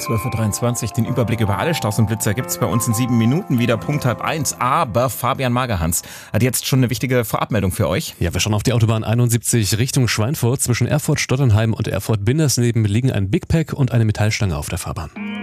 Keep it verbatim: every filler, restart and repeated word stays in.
zwölf Uhr dreiundzwanzig, den Überblick über alle Staus und Blitzer gibt's bei uns in sieben Minuten wieder, Punkt halb eins. Aber Fabian Magerhans hat jetzt schon eine wichtige Vorabmeldung für euch. Ja, wir schauen auf die Autobahn einundsiebzig Richtung Schweinfurt. Zwischen Erfurt-Stottenheim und Erfurt-Bindersleben liegen ein Big Pack und eine Metallstange auf der Fahrbahn.